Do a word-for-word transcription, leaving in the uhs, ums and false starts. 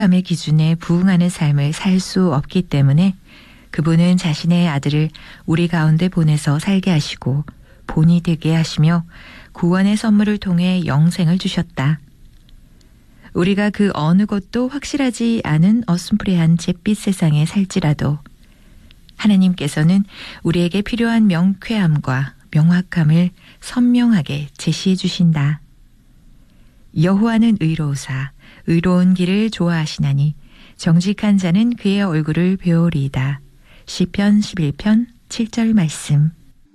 감의 기준에 부응하는 삶을 살 수 없기 때문에 그분은 자신의 아들을 우리 가운데 보내서 살게 하시고 본이 되게 하시며 구원의 선물을 통해 영생을 주셨다. 우리가 그 어느 것도 확실하지 않은 어슴푸레한 잿빛 세상에 살지라도 하나님께서는 우리에게 필요한 명쾌함과 명확함을 선명하게 제시해 주신다. 여호와는 의로우사 의로운 길을 좋아하시나니 정직한 자는 그의 얼굴을 배우리이다. 시편 십일 편 칠 절 말씀.